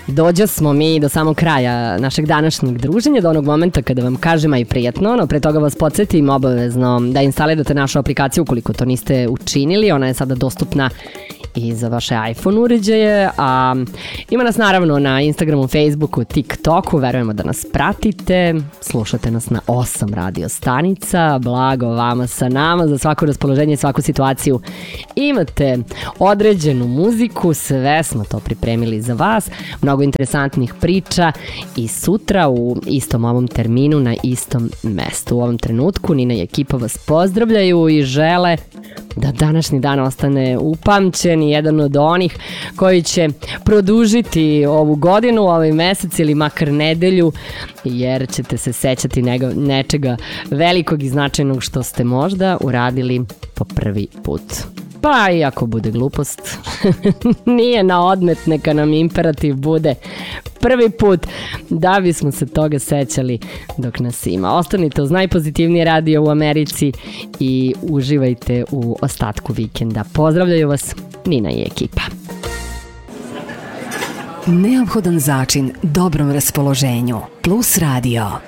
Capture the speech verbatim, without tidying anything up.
Dođo smo mi do samog kraja našeg današnjeg druženja, do onog momenta kada vam kažem, a i prijetno, no pre toga vas podsjetim obavezno da instalirate našu aplikaciju ukoliko to niste učinili. Ona je sada dostupna i za vaše iPhone uređaje, a ima nas naravno na Instagramu, Facebooku, TikToku, verujemo da nas pratite, slušate nas na osam radio stanica, blago vama sa nama, za svako raspoloženje i svaku situaciju imate određenu muziku, sve smo to pripremili za vas, mnogo interesantnih priča i sutra u istom ovom terminu na istom mestu. U ovom trenutku Nina i ekipa vas pozdravljaju i žele da današnji dan ostane upamćen i jedan od onih koji će produžiti ovu godinu, ovaj mesec ili makar nedelju, jer ćete se sećati nega, nečega velikog i značajnog što ste možda uradili po prvi put. Pa i ako bude glupost, nije na odmet, neka nam imperativ bude prvi put da bismo se toga sećali dok nas ima. Ostanite uz najpozitivnije radio u Americi i uživajte u ostatku vikenda. Pozdravljaju vas Nina i ekipa. Neophodan začin dobrom raspoloženju. Plus radio.